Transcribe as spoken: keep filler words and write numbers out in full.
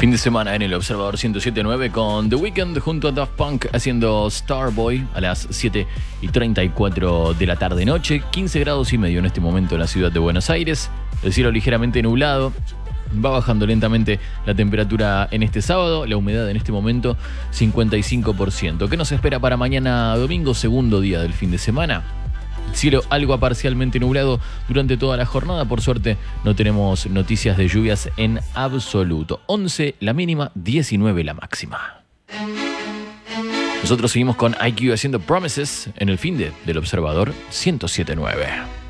Fin de semana en el Observador ciento siete punto nueve con The Weeknd junto a Daft Punk haciendo Starboy a las siete y treinta y cuatro de la tarde-noche. quince grados y medio en este momento en la ciudad de Buenos Aires. El cielo ligeramente nublado. Va bajando lentamente la temperatura en este sábado. La humedad en este momento cincuenta y cinco por ciento. ¿Qué nos espera para mañana domingo, segundo día del fin de semana? Cielo algo parcialmente nublado durante toda la jornada. Por suerte no tenemos noticias de lluvias en absoluto. once la mínima, diecinueve la máxima. Nosotros seguimos con I Q haciendo Promises en el fin de del Observador ciento siete punto nueve.